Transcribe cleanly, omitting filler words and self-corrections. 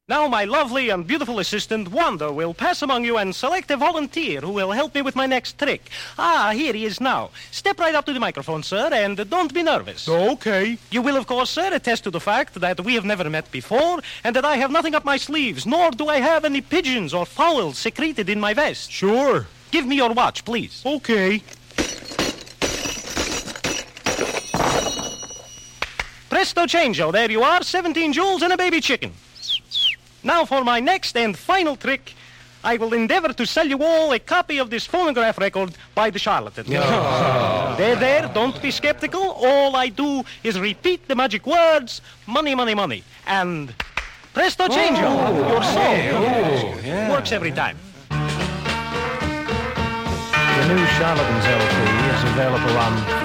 Now my lovely and beautiful assistant, Wanda, will pass among you and select a volunteer who will help me with my next trick. Here he is now. Step right up to the microphone, sir, and don't be nervous. Okay. You will, of course, sir, attest to the fact that we have never met before and that I have nothing up my sleeves, nor do I have any pigeons or fowls secreted in my vest. Sure. Give me your watch, please. Okay. Presto changeo, there you are, 17 jewels and a baby chicken. Now for my next and final trick, I will endeavor to sell you all a copy of this phonograph record by the charlatan. There, don't be skeptical. All I do is repeat the magic words, money, money, money. And presto changeo, your soul. Works every time. The new Charlatans LP is available on